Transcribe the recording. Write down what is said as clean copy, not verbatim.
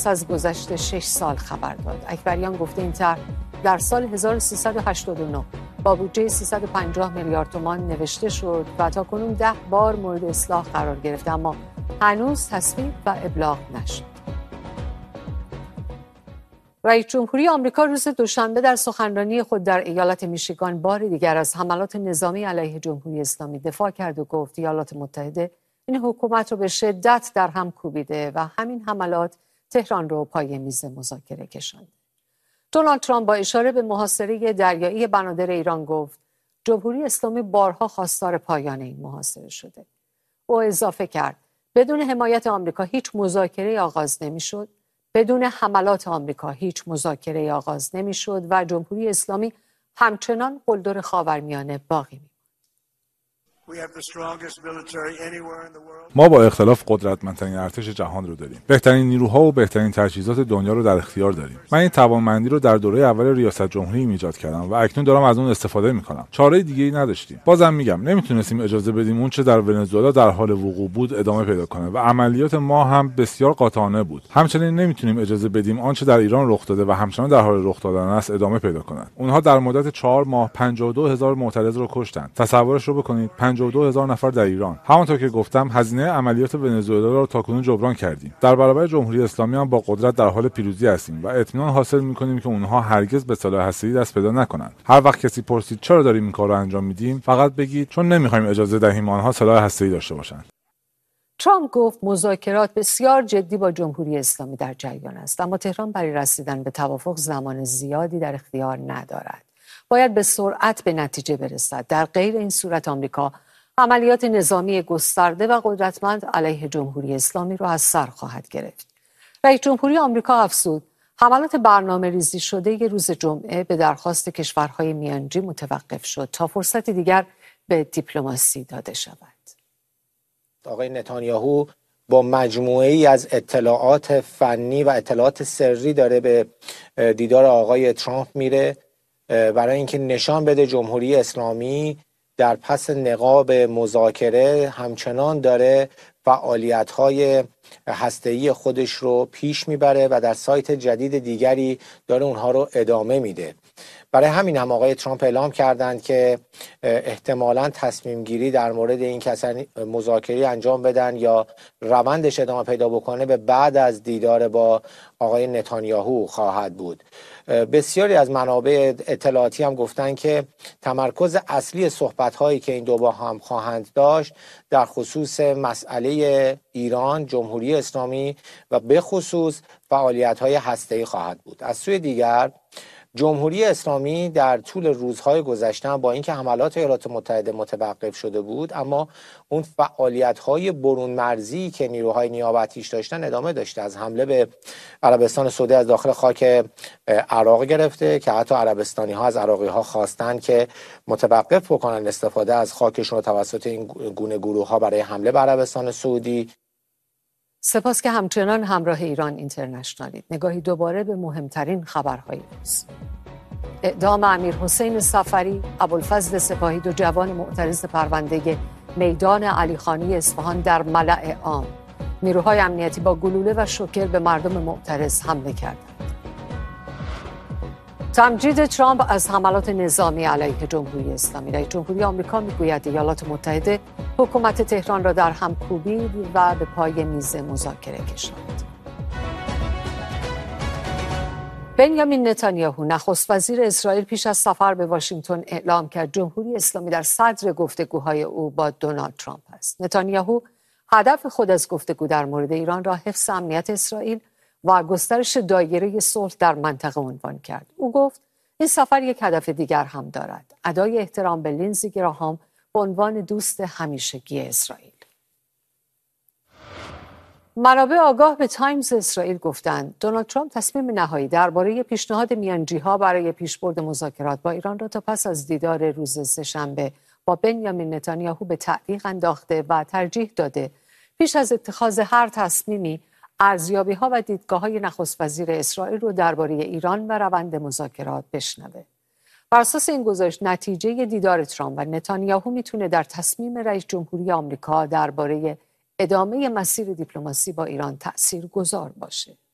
پس از گذشت 6 سال خبر داد. اکبریان گفته این طرح در سال 1389 با بودجه 350 میلیارد تومان نوشته شد و تاکنون 10 بار مورد اصلاح قرار گرفته، اما هنوز تصویب و ابلاغ نشد. رئیس جمهوری آمریکا روز دوشنبه در سخنرانی خود در ایالت میشیگان بار دیگر از حملات نظامی علیه جمهوری اسلامی دفاع کرد و گفت ایالات متحده این حکومت رو به شدت در هم کوبیده و همین حملات تهران رو پای میز مذاکره کشاند. دونالد ترامپ با اشاره به محاصره دریایی بنادر ایران گفت جمهوری اسلامی بارها خواستار پایان این محاصره شده. او اضافه کرد بدون حمایت آمریکا هیچ مذاکره آغاز نمی‌شد، بدون حملات آمریکا هیچ مذاکره آغاز نمی‌شد و جمهوری اسلامی همچنان قلدر خاورمیانه باقی می‌ماند. ما با اختلاف قدرتمندترین ارتش جهان رو داریم. بهترین نیروها و بهترین تجهیزات دنیا رو در اختیار داریم. من این توانمندی رو در دوره اول ریاست جمهوری ایجاد کردم و اکنون دارم از اون استفاده میکنم. چاره دیگه‌ای نداشتیم. بازم میگم نمیتونستیم اجازه بدیم اون چه در ونزوئلا در حال وقوع بود ادامه پیدا کنه و عملیات ما هم بسیار قاطعانه بود. همچنین نمیتونیم اجازه بدیم آنچه در ایران رخ داده و همچنان در حال رخ دادن است ادامه پیدا کند. اونها در مدت 4 ماه 52000 معترض رو کشتند. تصورش رو بکنید 52000 نفر در ایران. همونطور که گفتم هزینه عملیات ونزوئلا رو تاکنون جبران کردیم. در برابر جمهوری اسلامی هم با قدرت در حال پیروزی هستیم و اطمینان حاصل می‌کنیم که اونها هرگز به سلاح هسته‌ای دست پیدا نکنند. هر وقت کسی پرسید چرا داریم این کار رو انجام میدیم، فقط بگید چون نمی‌خوایم اجازه دهیم آنها سلاح هسته‌ای داشته باشند. ترامپ گفت مذاکرات بسیار جدی با جمهوری اسلامی در جریان است، اما تهران برای رسیدن به توافق زمان زیادی در اختیار ندارد. باید به سرعت به نتیجه برسد. در غیر این صورت آمریکا عملیات نظامی گسترده و قدرتمند علیه جمهوری اسلامی را از سر خواهد گرفت. رئیس جمهوری آمریکا افزود حملات برنامه‌ریزی شده روز جمعه به درخواست کشورهای میانجی متوقف شد تا فرصت دیگر به دیپلماسی داده شود. آقای نتانیاهو با مجموعه‌ای از اطلاعات فنی و اطلاعات سری داره به دیدار آقای ترامپ میره برای اینکه نشان بده جمهوری اسلامی در پس نقاب مذاکره همچنان داره فعالیت‌های هسته‌ای خودش رو پیش میبره و در سایت جدید دیگری داره اونها رو ادامه میده. برای همین هم آقای ترامپ اعلام کردند که احتمالاً تصمیم گیری در مورد این که اصلا مذاکره انجام بدن یا روندش ادامه پیدا بکنه به بعد از دیدار با آقای نتانیاهو خواهد بود. بسیاری از منابع اطلاعاتی هم گفتن که تمرکز اصلی صحبت‌هایی که این دو با هم خواهند داشت در خصوص مسئله ایران، جمهوری اسلامی و به خصوص فعالیت‌های هسته‌ای خواهد بود. از سوی دیگر جمهوری اسلامی در طول روزهای گذشته با اینکه حملات ایالات متحده متوقف شده بود، اما اون فعالیت‌های برون مرزی که نیروهای نیابتیش داشتن ادامه داشته. از حمله به عربستان سعودی از داخل خاک عراق گرفته که حتی عربستانی‌ها از عراقی‌ها خواستن که متوقف بکنن استفاده از خاکشون توسط این گونه گروه‌ها برای حمله به عربستان سعودی. سپاس که همچنان همراه ایران اینترنشنالید. نگاهی دوباره به مهمترین خبرهای روز. اعدام امیرحسین صفری، ابوالفضل سپاهی، دو جوان معترض پرونده میدان علیخانی اصفهان در ملأ عام. نیروهای امنیتی با گلوله و شوکر به مردم معترض حمله کردند. تمجید ترامپ از حملات نظامی علیه جمهوری اسلامی. رئیس جمهوری آمریکا میگوید ایالات متحده حکومت تهران را در هم کوبید و به پای میز مذاکره کشاند. بنیامین نتانیاهو نخست وزیر اسرائیل پیش از سفر به واشنگتن اعلام کرد جمهوری اسلامی در صدر گفتگوهای او با دونالد ترامپ است. نتانیاهو هدف خود از گفتگو در مورد ایران را حفظ امنیت اسرائیل و گسترش دایره صلح در منطقه عنوان کرد. او گفت این سفر یک هدف دیگر هم دارد: ادای احترام به لینزی گراهام به عنوان دوست همیشگی اسرائیل. منابع آگاه به تایمز اسرائیل گفتند دونالد ترامپ تصمیم نهایی درباره پیشنهاد میانجی‌ها برای پیشبرد مذاکرات با ایران را تا پس از دیدار روز سه‌شنبه با بنیامین نتانیاهو به تعلیق انداخته و ترجیح داده پیش از اتخاذ هر تصمیمی ارزیابی‌ها و دیدگاه‌های نخست وزیر اسرائیل رو درباره ایران و روند مذاکرات بشنوه. بر اساس این گزارش نتیجه دیدار ترامپ و نتانیاهو میتونه در تصمیم رئیس جمهوری آمریکا درباره ادامه مسیر دیپلماسی با ایران تأثیرگذار باشه.